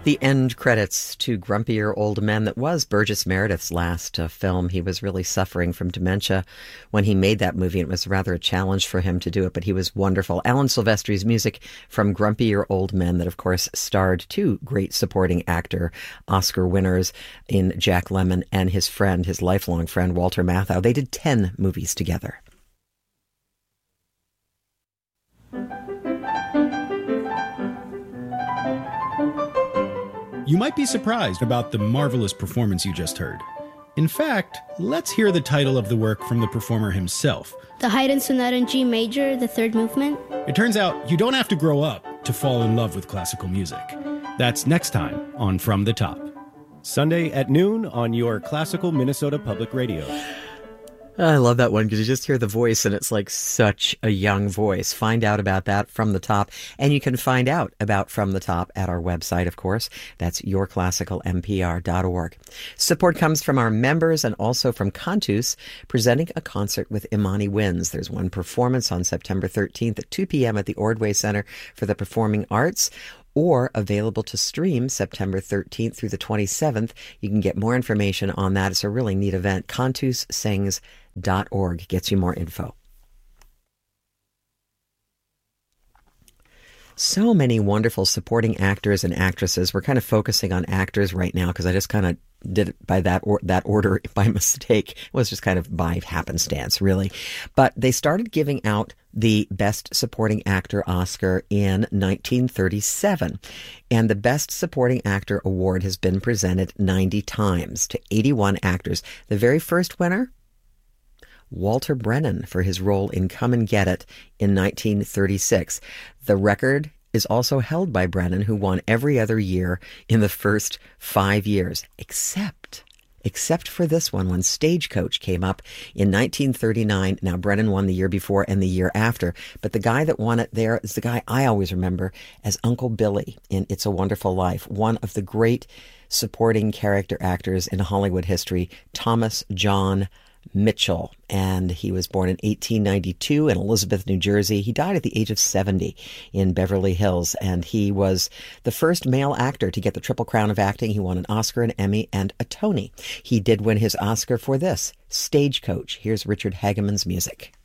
The end credits to Grumpier Old Men that was Burgess Meredith's last film. He was really suffering from dementia when he made that movie. It was rather a challenge for him to do it, but he was wonderful. Alan Silvestri's music from Grumpier Old Men that, of course, starred two great supporting actor Oscar winners in Jack Lemmon and his friend, his lifelong friend, Walter Matthau. They did 10 movies together. You might be surprised about the marvelous performance you just heard. In fact, let's hear the title of the work from the performer himself. The Haydn Sonata in G Major, the third movement. It turns out you don't have to grow up to fall in love with classical music. That's next time on From the Top. Sunday at noon on your classical Minnesota Public Radio. I love that one because you just hear the voice and it's like such a young voice. Find out about that From the Top. And you can find out about From the Top at our website, of course. That's yourclassicalmpr.org. Support comes from our members and also from Cantus, presenting a concert with Imani Winds. There's one performance on September 13th at 2 p.m. at the Ordway Center for the Performing Arts, or available to stream September 13th through the 27th. You can get more information on that. It's a really neat event. CantusSings.org gets you more info. So many wonderful supporting actors and actresses. We're kind of focusing on actors right now because I just kind of did it by that order by mistake. It was just kind of by happenstance, really. But they started giving out the Best Supporting Actor Oscar in 1937. And the Best Supporting Actor Award has been presented 90 times to 81 actors. The very first winner, Walter Brennan, for his role in Come and Get It in 1936. The record is also held by Brennan, who won every other year in the first 5 years, except for this one, when Stagecoach came up in 1939. Now, Brennan won the year before and the year after, but the guy that won it there is the guy I always remember as Uncle Billy in It's a Wonderful Life, one of the great supporting character actors in Hollywood history, Thomas John Mitchell, and he was born in 1892 in Elizabeth, New Jersey. He died at the age of 70 in Beverly Hills, and he was the first male actor to get the Triple Crown of acting. He won an Oscar, an Emmy, and a Tony. He did win his Oscar for this, Stagecoach. Here's Richard Hageman's music.